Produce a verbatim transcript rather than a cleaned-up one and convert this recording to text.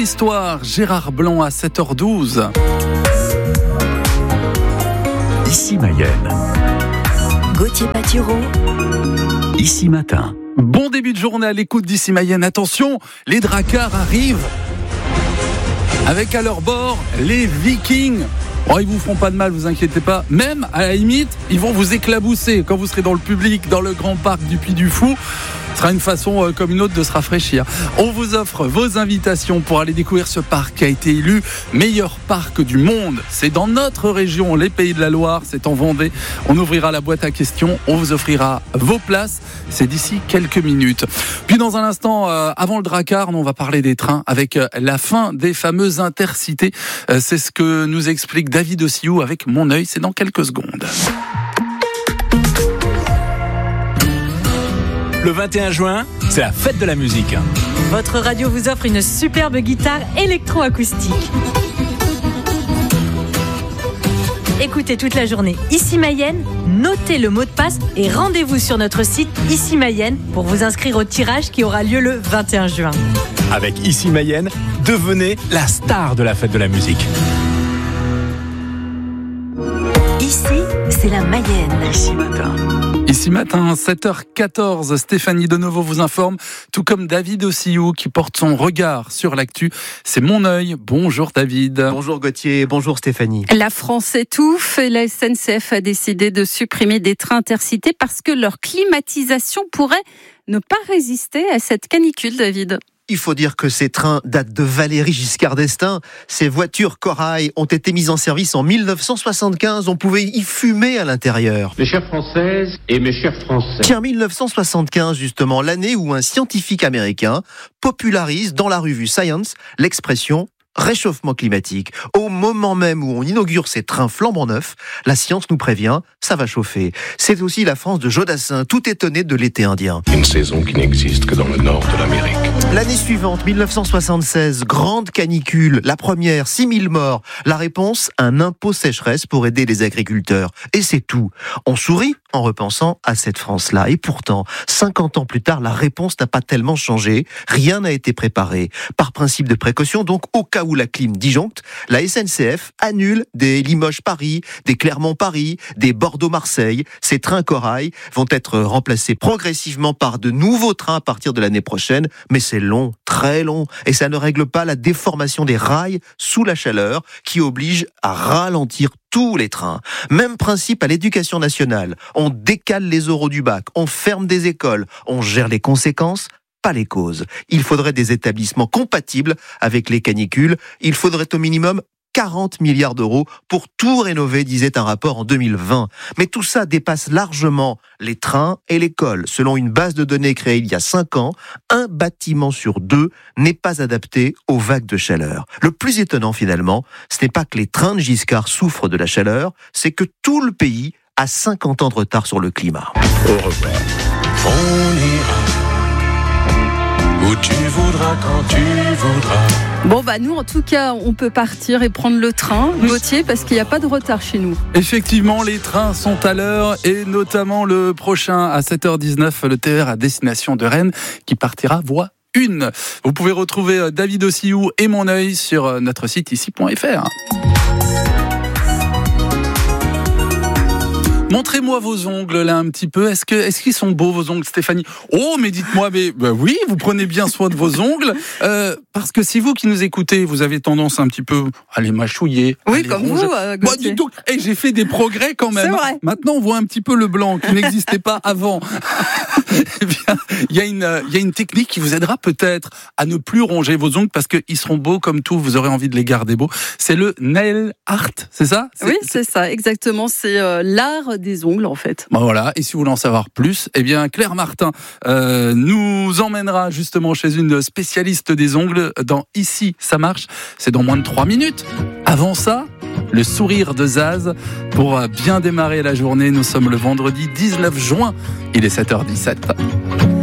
Histoire, Gérard Blanc à sept heures douze. Ici Mayenne. Gauthier Patureau. Ici Matin. Bon début de journée à l'écoute d'Ici Mayenne. Attention, les dracars arrivent. Avec à leur bord les Vikings. Oh, ils vous feront pas de mal, vous inquiétez pas. Même, à la limite, ils vont vous éclabousser quand vous serez dans le public, dans le grand parc du Puy du Fou. Ce sera une façon euh, comme une autre de se rafraîchir. On vous offre vos invitations pour aller découvrir ce parc qui a été élu meilleur parc du monde. C'est dans notre région, les Pays de la Loire, c'est en Vendée. On ouvrira la boîte à questions, on vous offrira vos places. C'est d'ici quelques minutes. Puis dans un instant, euh, avant le Drakkar, on va parler des trains avec euh, la fin des fameuses intercités. Euh, c'est ce que nous explique David Ossiou avec Mon œil, c'est dans quelques secondes. Le vingt et un juin, c'est la fête de la musique. Votre radio vous offre une superbe guitare électroacoustique. Écoutez toute la journée Ici Mayenne, notez le mot de passe et rendez-vous sur notre site Ici Mayenne pour vous inscrire au tirage qui aura lieu le vingt et un juin. Avec Ici Mayenne, devenez la star de la fête de la musique. Ici, c'est la Mayenne. Ici Matin. Ici matin, sept heures quatorze, Stéphanie Denovo vous informe, tout comme David Ossiou qui porte son regard sur l'actu. C'est Mon œil. Bonjour David. Bonjour Gauthier, bonjour Stéphanie. La France étouffe et la S N C F a décidé de supprimer des trains intercités parce que leur climatisation pourrait ne pas résister à cette canicule, David. Il faut dire que ces trains datent de Valéry Giscard d'Estaing. Ces voitures Corail ont été mises en service en dix-neuf cent soixante-quinze. On pouvait y fumer à l'intérieur. Mes chères Françaises et mes chers Français. Tiens, dix-neuf cent soixante-quinze, justement, l'année où un scientifique américain popularise dans la revue Science l'expression réchauffement climatique. Au moment même où on inaugure ces trains flambant neufs, la science nous prévient, ça va chauffer. C'est aussi la France de Jodassin, tout étonné de l'été indien. Une saison qui n'existe que dans le nord de l'Amérique. L'année suivante, dix-neuf cent soixante-seize, grande canicule, la première, six mille morts. La réponse, un impôt sécheresse pour aider les agriculteurs. Et c'est tout. On sourit en repensant à cette France-là. Et pourtant, cinquante ans plus tard, la réponse n'a pas tellement changé. Rien n'a été préparé. Par principe de précaution, donc, au cas où la clim disjoncte, la S N C F annule des Limoges-Paris, des Clermont-Paris, des Bordeaux-Marseille. Ces trains Corail vont être remplacés progressivement par de nouveaux trains à partir de l'année prochaine. Mais c'est long, très long, et ça ne règle pas la déformation des rails sous la chaleur qui oblige à ralentir tous les trains. Même principe à l'éducation nationale. On décale les oraux du bac, on ferme des écoles, on gère les conséquences, pas les causes. Il faudrait des établissements compatibles avec les canicules. Il faudrait au minimum quarante milliards d'euros pour tout rénover, disait un rapport en deux mille vingt. Mais tout ça dépasse largement les trains et l'école. Selon une base de données créée il y a cinq ans, un bâtiment sur deux n'est pas adapté aux vagues de chaleur. Le plus étonnant finalement, ce n'est pas que les trains de Giscard souffrent de la chaleur, c'est que tout le pays a cinquante ans de retard sur le climat. Au revoir. On ira où tu voudras, quand tu voudras. Bon bah nous en tout cas on peut partir et prendre le train, Gauthier, parce qu'il n'y a pas de retard chez nous. Effectivement, les trains sont à l'heure et notamment le prochain à sept heures dix-neuf, le T E R à destination de Rennes qui partira voie une. Vous pouvez retrouver David Ossiou et Mon œil sur notre site ici point f r. Montrez-moi vos ongles là un petit peu. Est-ce que est-ce qu'ils sont beaux vos ongles, Stéphanie? Oh, mais dites-moi, mais bah oui, vous prenez bien soin de vos ongles, euh, parce que si vous qui nous écoutez, vous avez tendance un petit peu à les mâchouiller. Oui, les comme ronger. vous. Euh, Moi, du tout. Et j'ai fait des progrès quand même. C'est vrai. Maintenant, on voit un petit peu le blanc qui n'existait pas avant. Eh bien, il y a une il y a une technique qui vous aidera peut-être à ne plus ronger vos ongles parce qu'ils seront beaux comme tout. Vous aurez envie de les garder beaux. C'est le nail art, c'est ça? C'est, oui, c'est ça, exactement. C'est euh, l'art des ongles en fait. Ben voilà, et si vous voulez en savoir plus, eh bien Claire Martin euh, nous emmènera justement chez une spécialiste des ongles dans Ici ça marche, c'est dans moins de trois minutes. Avant ça, le sourire de Zaz pour bien démarrer la journée. Nous sommes le vendredi dix-neuf juin, il est sept heures dix-sept.